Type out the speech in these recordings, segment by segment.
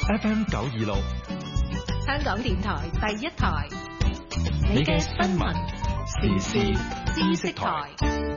FM 926， 香港電台第一台，你嘅新聞時事知識台。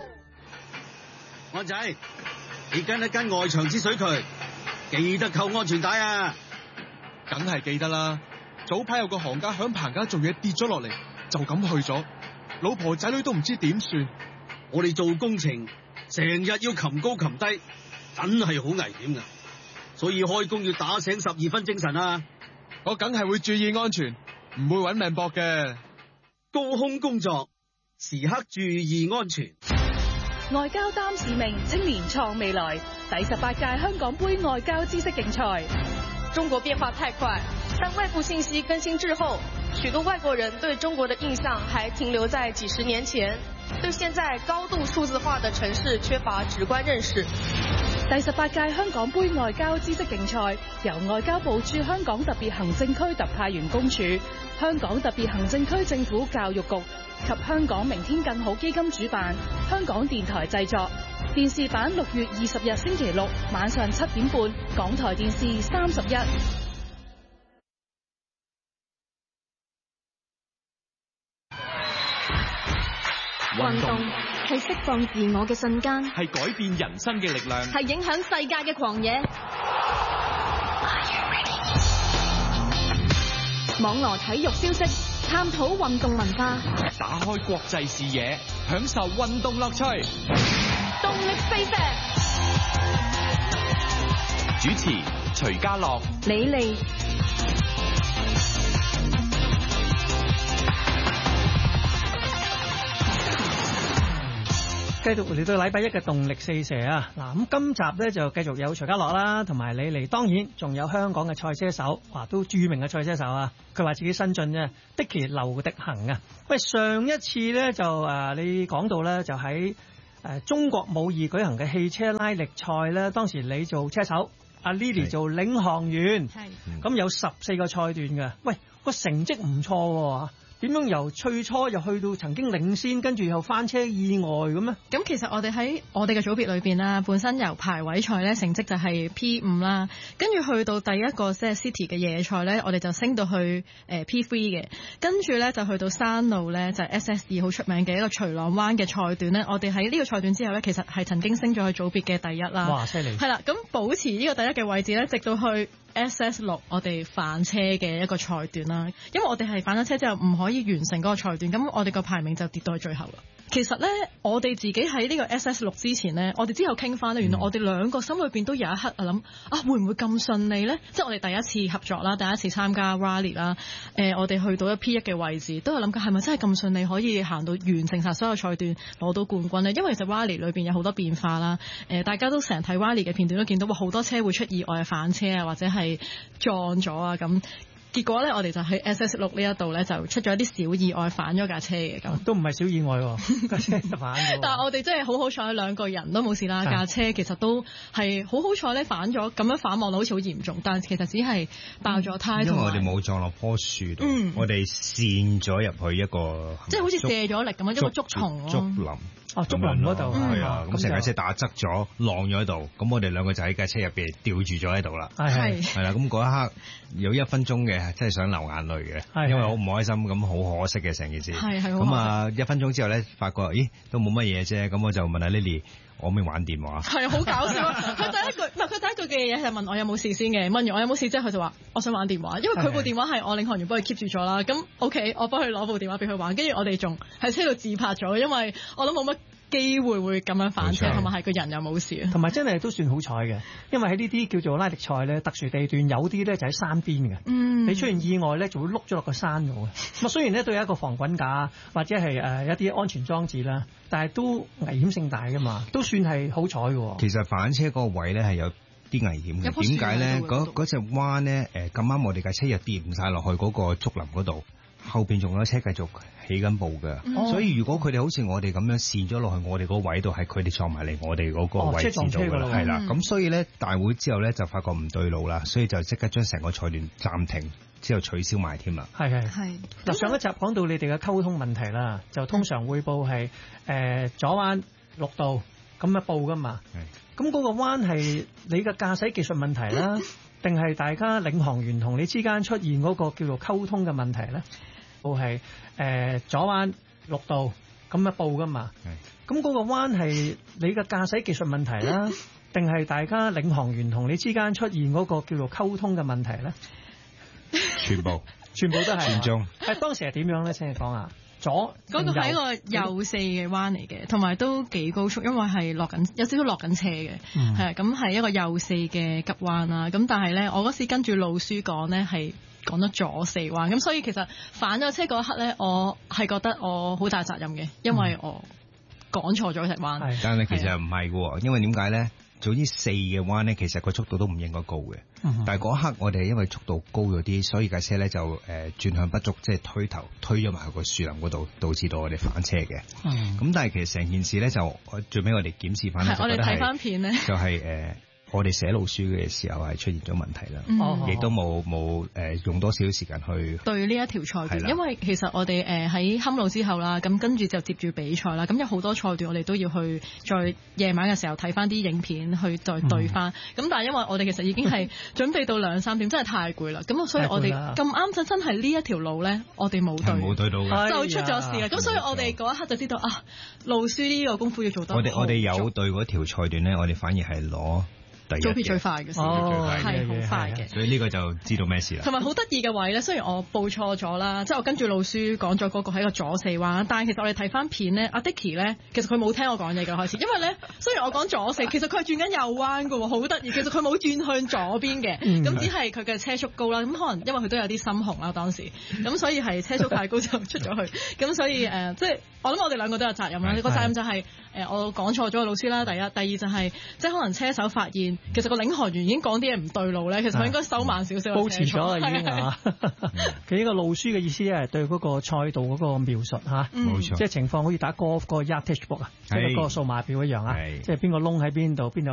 安仔，你跟一跟外牆之水渠，記得扣安全帶啊！ 梗係記得啦。早排有個行家響棚架做嘢跌咗落嚟，就咁去咗，老婆仔女都唔知點算。 我哋做工程成日要擒高擒低，真係好危險噶，所以開工要打醒12分精神啊！ 我梗係會注意安全，唔會搵命搏嘅。 高空工作時刻注意安全。 外交擔使命，青年創未來。第18屆香港杯外交知識競賽。 中國變化太快，但外部信息更新滯後，許多外國人對中國的印象還停留在幾十年前，對現在高度數字化的城市缺乏直觀認識。 第18屆香港杯外交知識競賽由外交部駐香港特別行政區特派員公署、香港特別行政區政府教育局及香港明天更好基金主辦，香港電台製作。電視版6月20日星期六晚上7點半，港台電視31。 運動係釋放自我嘅瞬間， 係改變人生嘅力量， 係影響世界嘅狂野。網羅體育消息，探討運動文化， 打開國際視野，享受運動樂趣。 動力四射， 主持徐家樂、 李利。 繼續嚟到禮拜一嘅動力四射啊！嗱，咁今集咧就繼續有徐家樂啦，同埋李利，當然仲有香港嘅賽車手，哇，都著名嘅賽車手啊！佢話自己新晉啫，Dicky 劉迪恒啊！喂，上一次咧就你講到咧就喺中國武義舉行嘅汽車拉力賽咧，當時你做車手，阿 Lily 做領航員，咁有14個賽段嘅，喂，個成績唔錯喎。點樣由最初又去到曾經領先，跟住又翻車意外咁咧？ 咁其實我哋喺我哋嘅組別裏邊啦，本身由排位賽咧成績就係 P5 啦，跟住去到第一個即係 City 嘅夜賽咧，我哋就升到去P3 嘅，跟住咧就去到山路咧就係 SS2 好出名嘅一個徐朗灣嘅賽段咧，我哋喺呢個賽段之後咧，其實係曾經升咗去組別嘅第一啦。 哇，犀利！係啦，咁保持呢個第一嘅位置咧，直到去SS6 我哋反車嘅一個賽段啦，因為我哋係反咗車之後唔可以完成嗰個賽段，咁我哋個排名就跌到去最後啦。其實咧，我哋自己喺呢個 SS6 之前咧，我哋之後傾翻咧，原來我哋兩個心裏邊都有一刻諗會唔會咁順利咧？即係我哋第一次合作啦，第一次參加 Rally 啦，我哋去到一 P1 嘅位置，都係諗緊係咪真係咁順利可以行到完成晒所有賽段攞到冠軍咧？因為其實 Rally 裏邊有好多變化啦，大家都成日睇 Rally 嘅片段都見到好多車會出意外反車啊，或者係撞咗啊咁。結果咧，我哋就喺 SS6 呢一度咧，就出咗一啲小意外，反咗架車嘅咁。 都唔係小意外喎，架車就反咗。 但係我哋真係好彩，兩個人都冇事啦。架車其實都係好彩咧，反咗咁樣反望到好似好嚴重，但係其實只係爆咗胎。 因為我哋冇撞落棵樹度，我哋跣咗入去一個， 即係好似卸咗力咁樣，一個竹叢竹林。 竹林嗰度係啊，咁成架車打側咗，晾咗喺度，咁我哋兩個就喺架車入邊吊住咗喺度啦。係啦，咁嗰一刻有1分鐘嘅，真係想流眼淚嘅，因為好唔開心，咁好可惜嘅成件事。咁啊1分鐘之後咧，發覺咦都冇乜嘢啫，咁我就問阿 Lily，我可唔可以玩電話？係好搞笑啊！佢第一句嘅嘢係問我有冇事先嘅，問完我有冇事之後，佢就話我想玩電話，因為佢部電話係我領航員幫佢 keep 住咗啦。咁 OK， 我幫佢攞部電話俾佢玩，跟住我哋仲喺車度自拍咗，因為我都冇乜機會咁樣反車，同埋係個人又冇事， 同埋真係都算好彩嘅，因為喺呢啲叫做拉力賽咧，特殊地段有啲咧就喺山邊嘅，你出現意外咧就會碌咗落個山度嘅。咁雖然咧都有一個防滾架或者係一啲安全裝置啦，但係都危險性大噶嘛，都算係好彩嘅。 其實反車嗰個位咧係有啲危險嘅，點解咧？嗰隻彎咧咁啱我哋架車又跌唔晒落去嗰個竹林嗰度，後邊仲有車繼續起緊步嘅，所以如果佢哋好似我哋咁樣跣咗落去我哋嗰位度，係佢哋撞埋嚟我哋嗰個位置度㗎啦，係啦。咁所以咧大會之後咧就發覺唔對路啦，所以就即刻將成個賽段暫停，之後取消埋添啦。 係。嗱，上一集講到你哋嘅溝通問題啦，就通常會報係左彎6度咁樣報㗎嘛。咁嗰個彎係你嘅駕駛技術問題啦， 定係大家領航員同你之間出現嗰個叫做溝通嘅問題咧？係左彎6度咁樣報噶嘛？咁嗰個彎係你嘅駕駛技術問題啦，定係大家領航員同你之間出現嗰個叫做溝通嘅問題咧？ 全部都係全中。 當時係點樣咧？請你講下。左嗰個係一個右四嘅彎嚟嘅，同埋都幾高速，因為係有少少落緊車嘅，係咁係一個右四嘅急彎啦。咁但係咧，我嗰時跟住路書講咧係講咗左四彎，咁所以其實反咗車嗰一刻咧，我係覺得我好大責任嘅，因為我講錯咗隻彎。 但係其實唔係嘅，因為點解咧？總之4嘅彎咧，其實個速度都唔應該高嘅。但係嗰一刻我哋因為速度高咗啲，所以架車咧就轉向不足，即係推咗埋去個樹林嗰度，導致到我哋反車嘅。咁但係其實成件事咧就最尾我哋檢視翻咧， 我哋睇翻片咧， 就係我哋寫路書嘅時候係出現咗問題啦，亦都冇用多少時間去對呢一條賽段，因為其實我哋喺坎路之後啦，咁跟住就接住比賽啦，咁有好多賽段我哋都要去在夜晚嘅時候睇翻啲影片去再對翻，咁但係因為我哋其實已經係準備到2、3點，真係太攰啦，咁所以我哋咁啱真係呢一條路咧，我哋冇對到嘅，就出咗事啦，咁所以我哋嗰一刻就知道啊，路書呢個功夫要做得好。 我哋有對嗰條賽段咧，我哋反而係攞組別最快嘅時候，係好快嘅， 所以呢個就知道咩事啦。 同埋好得意嘅位咧，雖然我報錯咗啦，即係我跟住路書講咗嗰個係一個左四彎，但係其實我哋睇翻片咧，阿 Dicky 咧，其實佢冇聽我講嘢嘅開始，因為咧雖然我講左四，其實佢係轉緊右彎嘅喎，好得意。其實佢冇轉向左邊嘅，咁只係佢嘅車速高啦。咁可能因為佢都有啲心紅啦當時，咁所以係車速太高就出咗去。咁所以即係我諗我哋兩個都有責任啦。個責任就係我講錯咗個路書啦，第一，第二就係即係可能車手發現其實個領航員已經講啲嘢唔對路咧，其實佢應該收慢少少， 保持咗啦已經啊。佢呢個路書嘅意思咧係對嗰個賽道嗰個描述嚇， 冇錯， 即係情況好似打 golf 嗰個 yardage book 啊，即係嗰個數碼表一樣啊，即係邊個窿喺邊度，邊度